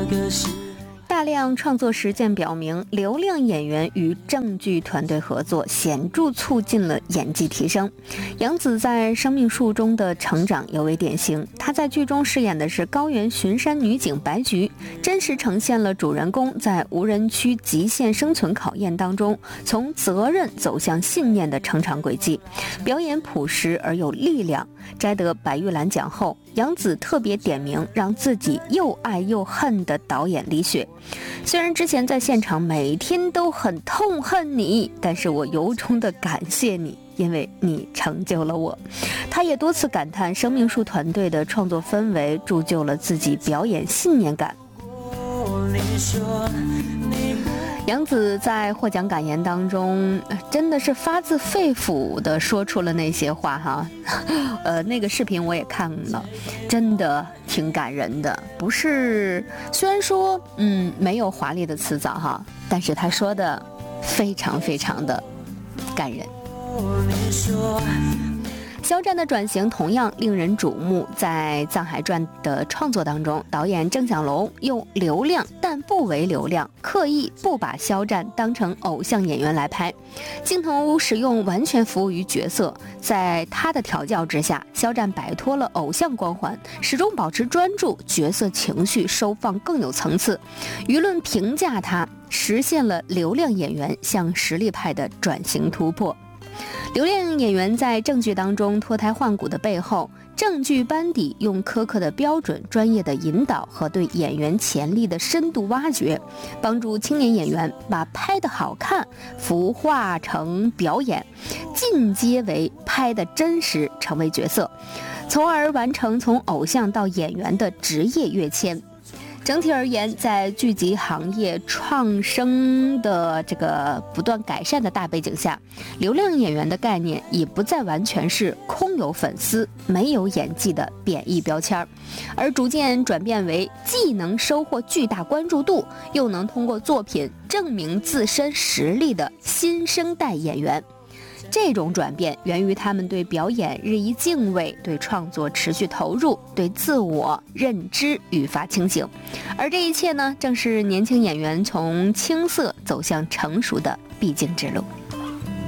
大量创作实践表明，流量演员与正剧团队合作显著促进了演技提升。杨紫在《生命树》中的成长尤为典型，她在剧中饰演的是高原巡山女警白菊，真实呈现了主人公在无人区极限生存考验当中，从责任走向信念的成长轨迹。表演朴实而有力量。摘得白玉兰奖后，杨紫特别点名让自己又爱又恨的导演李雪。虽然之前在现场每天都很痛恨你，但是我由衷的感谢你，因为你成就了我。他也多次感叹生命树团队的创作氛围铸就了自己表演信念感。杨紫在获奖感言当中真的是发自肺腑的说出了那些话哈，那个视频我也看了，真的挺感人的。不是，虽然说没有华丽的辞藻哈，但是他说的非常非常的感人。肖战的转型同样令人瞩目，在《藏海传》的创作当中，导演郑晓龙用流量但不为流量，刻意不把肖战当成偶像演员来拍，镜头使用完全服务于角色。在他的调教之下，肖战摆脱了偶像光环，始终保持专注，角色情绪收放更有层次。舆论评价他实现了流量演员向实力派的转型突破。流量演员在正剧当中脱胎换骨的背后，正剧班底用苛刻的标准、专业的引导和对演员潜力的深度挖掘，帮助青年演员把拍得好看孵化成表演，进阶为拍得真实，成为角色，从而完成从偶像到演员的职业跃迁。整体而言，在剧集行业创生的这个不断改善的大背景下，流量演员的概念已不再完全是空有粉丝没有演技的贬义标签，而逐渐转变为既能收获巨大关注度，又能通过作品证明自身实力的新生代演员。这种转变源于他们对表演日益敬畏，对创作持续投入，对自我认知愈发清醒。而这一切呢，正是年轻演员从青涩走向成熟的必经之路。